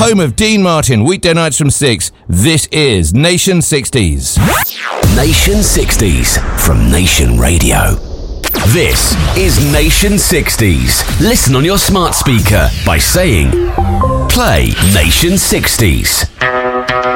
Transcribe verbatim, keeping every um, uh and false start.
home of Dean Martin, weekday nights from six. This is Nation sixties. Nation sixties from Nation Radio. This is Nation sixties. Listen on your smart speaker by saying, play Nation sixties.